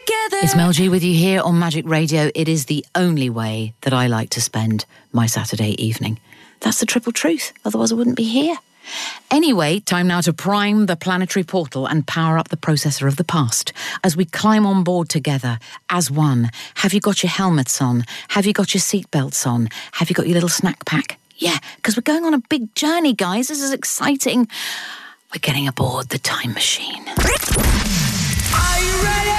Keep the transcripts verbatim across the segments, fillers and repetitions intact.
together. It's Mel G with you here on Magic Radio. It is the only way that I like to spend my Saturday evening. That's the triple truth, otherwise I wouldn't be here. Anyway, time now to prime the planetary portal and power up the processor of the past as we climb on board together as one. Have you got your helmets on? Have you got your seatbelts on? Have you got your little snack pack? Yeah, because we're going on a big journey, guys. This is exciting. We're getting aboard the time machine. Are you ready?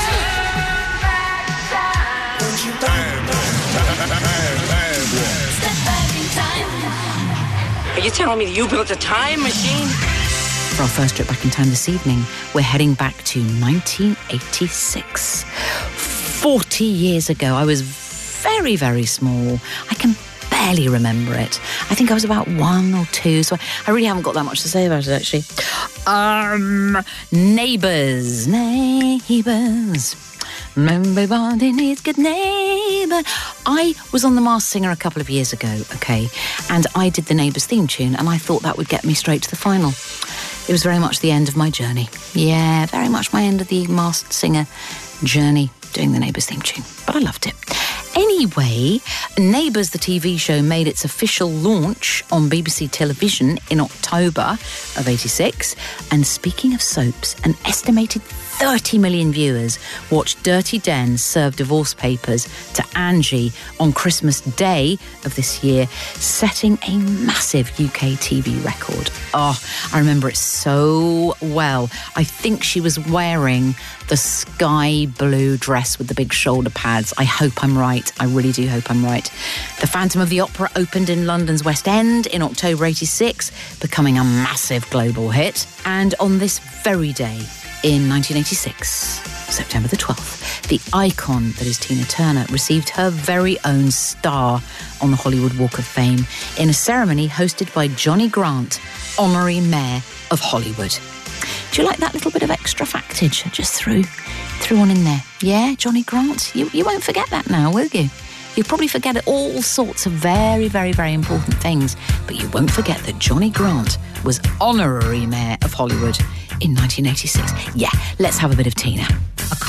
Step back in time. Are you telling me that you built a time machine? For our first trip back in time this evening, we're heading back to nineteen eighty-six. forty years ago, I was very, very small. I can barely remember it. I think I was about one or two, so I really haven't got that much to say about it, actually. Um, Neighbours, Neighbours. Everybody needs good neighbour. I was on The Masked Singer a couple of years ago, okay, and I did the Neighbours theme tune, and I thought that would get me straight to the final. It was very much the end of my journey. Yeah, very much my end of the Masked Singer journey, doing the Neighbours theme tune, but I loved it. Anyway, Neighbours, the T V show, made its official launch on B B C television in October of eighty-six. And speaking of soaps, an estimated thirty million viewers watched Dirty Den serve divorce papers to Angie on Christmas Day of this year, setting a massive U K T V record. Oh, I remember it so well. I think she was wearing the sky blue dress with the big shoulder pads. I hope I'm right. I really do hope I'm right. The Phantom of the Opera opened in London's West End in October eighty-six, becoming a massive global hit. And on this very day, in nineteen eighty-six, September the twelfth, the icon that is Tina Turner received her very own star on the Hollywood Walk of Fame in a ceremony hosted by Johnny Grant, Honorary Mayor of Hollywood. Do you like that little bit of extra factage I just threw, threw on in there? Yeah, Johnny Grant? You, you won't forget that now, will you? You'll probably forget all sorts of very, very, very important things, but you won't forget that Johnny Grant was Honorary Mayor of Hollywood in nineteen eighty-six. Yeah, let's have a bit of Tina.